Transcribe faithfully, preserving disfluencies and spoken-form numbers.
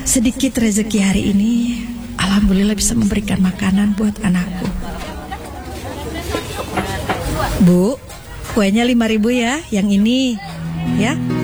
sedikit rezeki hari ini, alhamdulillah bisa memberikan makanan buat anakku. Bu, kuenya lima ribu ya, yang ini ya.